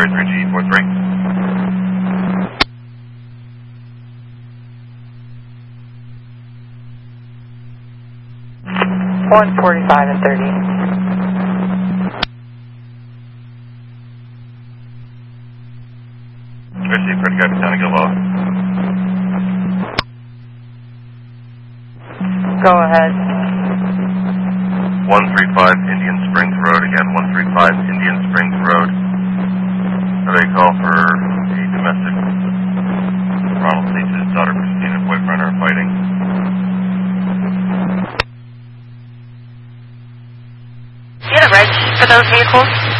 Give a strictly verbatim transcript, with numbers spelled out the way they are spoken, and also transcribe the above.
Sorry, three G four three. one forty-five and thirty. Chrissy, Fred Guy, Santa Gilboa. Go ahead. one three five Indian Springs Road, again, one three five Indian Springs Road. Have a call for a domestic. Ronald states his daughter Christina and boyfriend are fighting. Do you have a reg for those vehicles?